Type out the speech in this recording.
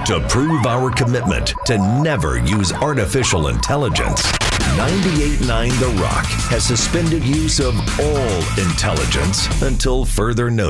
To prove our commitment to never use artificial intelligence, 98.9 The Rock has suspended use of all intelligence until further notice.